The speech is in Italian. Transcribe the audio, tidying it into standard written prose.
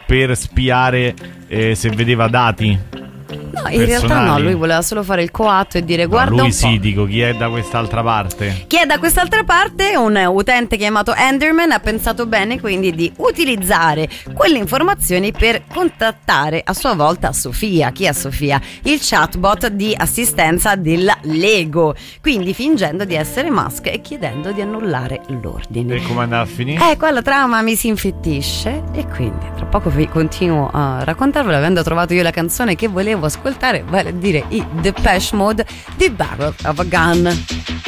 per spiare se vedeva dati. No, in realtà no, lui voleva solo fare il coatto e dire guarda lui un po'. sì, dico, chi è da quest'altra parte? Chi è da quest'altra parte? Un utente chiamato Enderman ha pensato bene quindi di utilizzare quelle informazioni per contattare a sua volta Sofia. Chi è Sofia? Il chatbot di assistenza della Lego, quindi fingendo di essere Musk e chiedendo di annullare l'ordine. E come andava a finire? Qua la trama mi si infittisce e quindi tra poco vi continuo a raccontarvelo, avendo trovato io la canzone che volevo ascoltare, vale a dire i Depeche Mode di Barrel of a Gun.